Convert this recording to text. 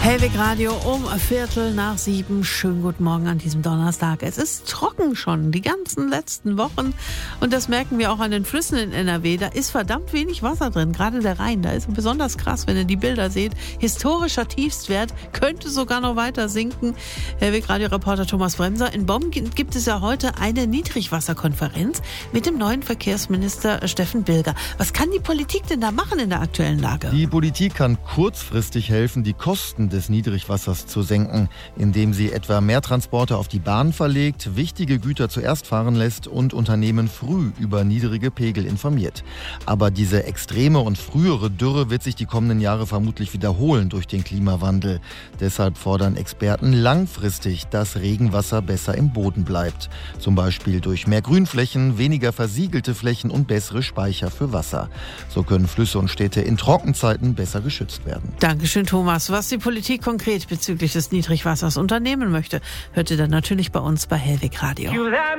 Hellwig Radio um 6:15. Schönen guten Morgen an diesem Donnerstag. Es ist trocken schon die ganzen letzten Wochen und das merken wir auch an den Flüssen in NRW. Da ist verdammt wenig Wasser drin, gerade der Rhein. Da ist besonders krass, wenn ihr die Bilder seht. Historischer Tiefstwert, könnte sogar noch weiter sinken. Hellwig Radio-Reporter Thomas Bremser. In Bonn gibt es ja heute eine Niedrigwasserkonferenz mit dem neuen Verkehrsminister Steffen Bilger. Was kann die Politik denn da machen in der aktuellen Lage? Die Politik kann kurzfristig helfen, die Kosten des Niedrigwassers zu senken, indem sie etwa mehr Transporte auf die Bahn verlegt, wichtige Güter zuerst fahren lässt und Unternehmen früh über niedrige Pegel informiert. Aber diese extreme und frühere Dürre wird sich die kommenden Jahre vermutlich wiederholen durch den Klimawandel. Deshalb fordern Experten langfristig, dass Regenwasser besser im Boden bleibt. Zum Beispiel durch mehr Grünflächen, weniger versiegelte Flächen und bessere Speicher für Wasser. So können Flüsse und Städte in Trockenzeiten besser geschützt werden. Dankeschön, Thomas. Was die Politik konkret bezüglich des Niedrigwassers unternehmen möchte, hört ihr dann natürlich bei uns bei Hellwig Radio.